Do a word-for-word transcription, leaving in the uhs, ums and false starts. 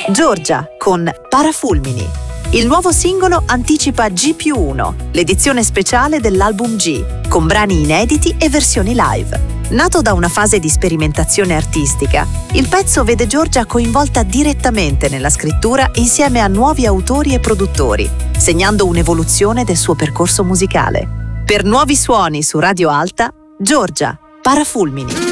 Giorgia con Parafulmini. Il nuovo singolo anticipa G più uno, l'edizione speciale dell'album G, con brani inediti e versioni live. Nato da una fase di sperimentazione artistica, il pezzo vede Giorgia coinvolta direttamente nella scrittura insieme a nuovi autori e produttori, segnando un'evoluzione del suo percorso musicale. Per Nuovi Suoni su Radio Alta, Giorgia, Parafulmini.